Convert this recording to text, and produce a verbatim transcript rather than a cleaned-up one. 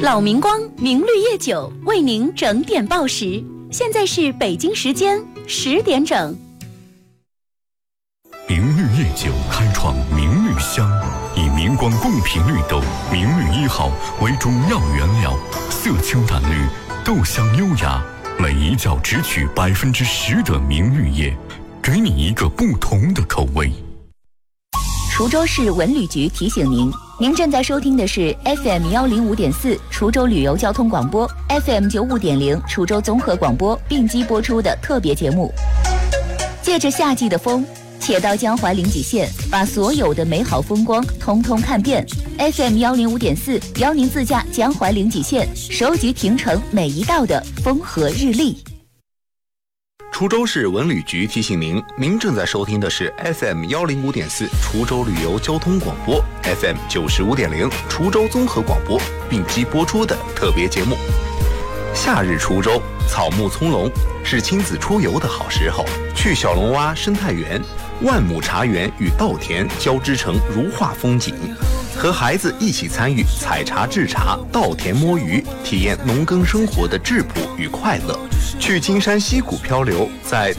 老明光明绿叶酒为您整点报时，现在是北京时间十点整。 明绿叶酒开创明绿香，以明光贡品绿豆明绿一号为主要原料，色清淡绿，豆香优雅，每一窖只取百分之十的明绿叶，给你一个不同的口味。 滁州市文旅局提醒您，您正在收听的是 F M 幺零五点四滁州旅游交通广播 ，F M 九五点零滁州综合广播并机播出的特别节目。借着夏季的风，且到江淮临济县，把所有的美好风光通通看遍。F M 幺零五点四邀您自驾江淮临济县，收集亭城每一道的风和日丽。 滁州市文旅局提醒您，您正在收听的是 F M 幺零五点四滁州旅游交通广播 ，F M 九十五点零滁州综合广播并机播出的特别节目。夏日滁州草木葱茏，是亲子出游的好时候。去小龙洼生态园，万亩茶园与稻田交织成如画风景，和孩子一起参与采茶制茶、稻田摸鱼，体验农耕生活的质朴与快乐。去金山溪谷漂流，在